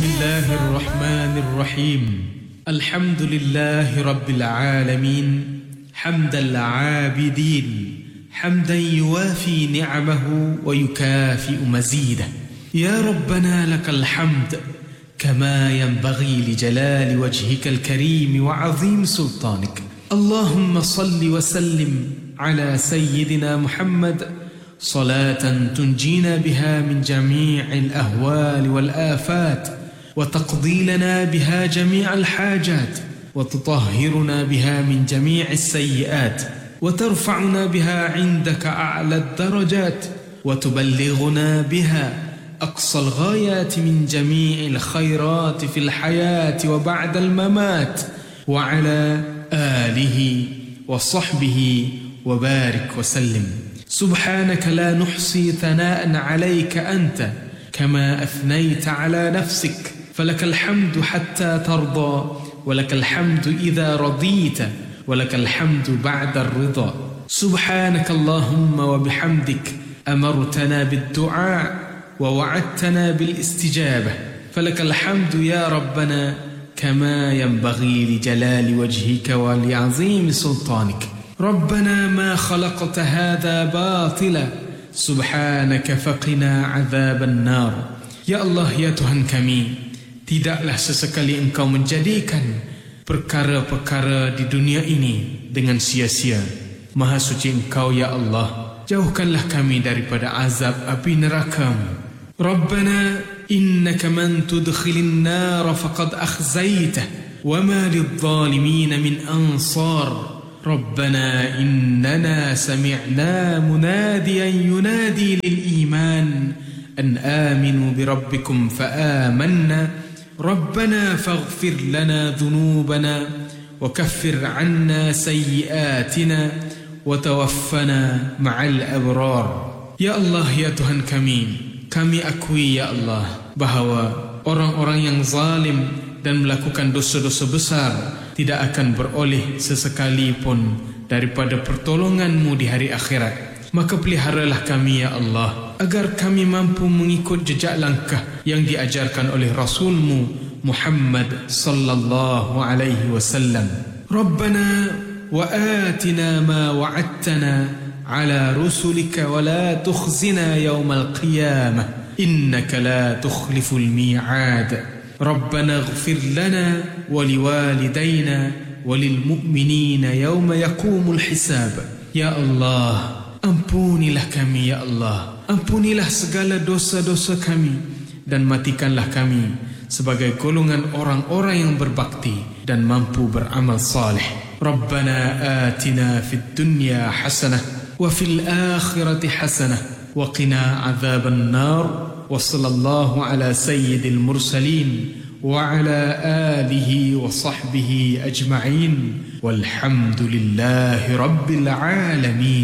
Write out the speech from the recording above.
Bismillahirrahmanirrahim. Alhamdulillahi Rabbil Alamin. Hamdal Abidin. Hamdan yuwafi ni'amahu wa yukafi'u mazidah. Ya Rabbana lakal hamd. Kama yanbaghi li jalali wajhikal karim wa azim sultanik. Allahumma salli wa sallim ala Sayyidina Muhammad. صلاة تنجينا بها من جميع الأهوال والآفات وتقضي لنا بها جميع الحاجات وتطهرنا بها من جميع السيئات وترفعنا بها عندك أعلى الدرجات وتبلغنا بها أقصى الغايات من جميع الخيرات في الحياة وبعد الممات وعلى آله وصحبه وبارك وسلم. سبحانك لا نحصي ثناء عليك أنت كما أثنيت على نفسك فلك الحمد حتى ترضى ولك الحمد إذا رضيت ولك الحمد بعد الرضا. سبحانك اللهم وبحمدك أمرتنا بالدعاء ووعدتنا بالاستجابة فلك الحمد يا ربنا كما ينبغي لجلال وجهك ولعظيم سلطانك. ربنا ما خلقت هذا باطلا سبحانك فقنا عذاب النار. Ya Allah, ya Tuhan kami, tidaklah sesekali Engkau menjadikan perkara-perkara di dunia ini dengan sia-sia. Maha suci Engkau ya Allah, jauhkanlah kami daripada azab api neraka-Mu. Rabbana innaka man tudkhilin nar faqad akhzaytah wa ma lidh-dhalimin min ansar. ربنا إننا سمعنا مناديا ينادي للإيمان أن آمنوا بربكم فآمنا ربنا فاغفر لنا ذنوبنا وكفر عنا سيئاتنا وتوفنا مع الأبرار. Ya Allah, ya Tuhan kami akui ya Allah bahawa orang-orang yang zalim dan melakukan dosa-dosa besar tidak akan beroleh sesekali pun daripada pertolongan-Mu di hari akhirat. Maka peliharalah kami ya Allah agar kami mampu mengikut jejak langkah yang diajarkan oleh Rasul-Mu Muhammad sallallahu alaihi wasallam. Rabbana wa atina ma wa'adtana ala rusulika wa la tukhzina yawmal qiyamah innaka la tukhliful mi'ad. ربنا اغفر لنا ولوالدينا وللمؤمنين يوم يقوم الحساب. Ya Allah, ampunilah kami ya Allah, ampunilah segala dosa-dosa kami dan matikanlah kami sebagai golongan orang-orang yang berbakti dan mampu beramal saleh. Rabbana atina fid dunya hasanah wa fil akhirati hasanah wa qina adzaban nar. وصلى الله على سيد المرسلين وعلى آله وصحبه أجمعين والحمد لله رب العالمين.